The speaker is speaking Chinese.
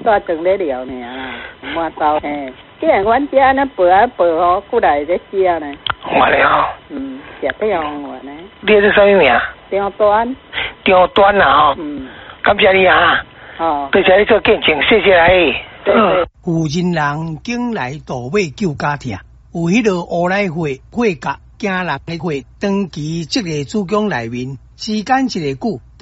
大庄咧聊呢啦，满刀嘿。既然阮遮安尼陪啊陪吼，过来咧食呢。 我咧吼。 食太阳我呢。 你是啥物名？ 张端。 张端啊吼。感谢你啊。哦。多谢你做见证，谢谢你。 有人人经来渡马救家庭，有迄个乌来会甲惊人的会，长期这个主讲内面，时间一个久。